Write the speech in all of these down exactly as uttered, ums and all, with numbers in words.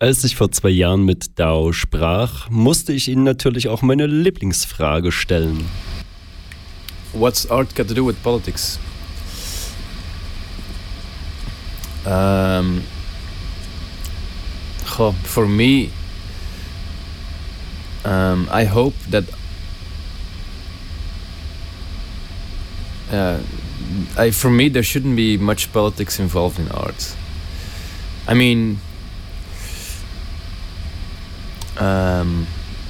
Als ich vor zwei Jahren mit Dao sprach, musste ich Ihnen natürlich auch meine Lieblingsfrage stellen. What's art got to do with politics? Um, for me, um, I hope that uh, I, for me, there shouldn't be much politics involved in art. I mean, um,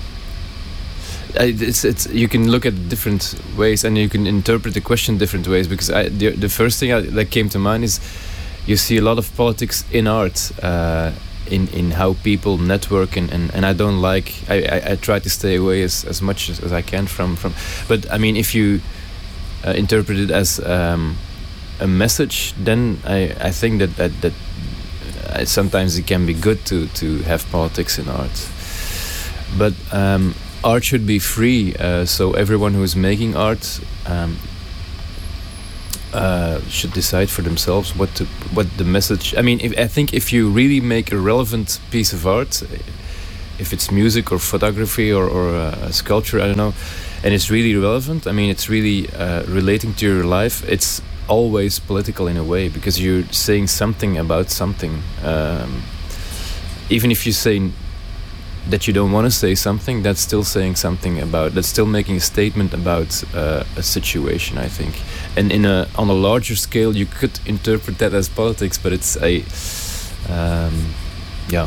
it's it's you can look at different ways and you can interpret the question different ways. Because I, the the first thing I, that came to mind is you see a lot of politics in art, uh, in in how people network, and, and, and I don't like. I, I, I try to stay away as, as much as, as I can from, from. But I mean, if you uh, interpret it as um, a message, then I, I think that that that uh, sometimes it can be good to to have politics in art. But um, art should be free, uh, so everyone who is making art um, uh, should decide for themselves what to, what the message. I mean, if, I think if you really make a relevant piece of art, if it's music or photography or, or a sculpture, I don't know, and it's really relevant. I mean, it's really uh, relating to your life. It's always political in a way because you're saying something about something. Um, even if you say that you don't want to say something, that's still saying something about, that's still making a statement about uh, a situation, I think. And in a on a larger scale, you could interpret that as politics, but it's a, um, yeah.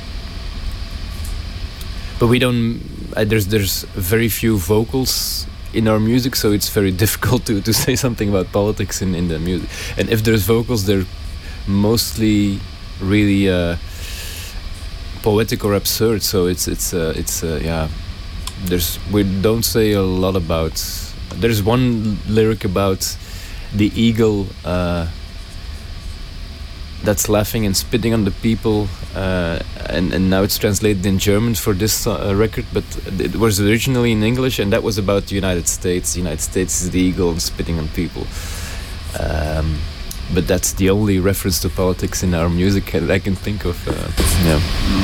But we don't, uh, there's there's very few vocals in our music, so it's very difficult to, to say something about politics in, in the music. And if there's vocals, they're mostly really uh, poetic or absurd, so it's it's uh, it's uh, yeah. There's we don't say a lot about. There's one lyric about the eagle uh, that's laughing and spitting on the people, uh, and and now it's translated in German for this uh, record, but it was originally in English, and that was about the United States. The United States is the eagle and spitting on people. Um, But that's the only reference to politics in our music that I can think of. Uh, yeah.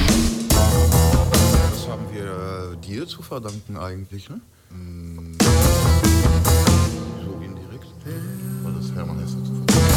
Das haben wir dir zu verdanken eigentlich, ne? So indirekt. War das Hermann Hesse zu verdanken.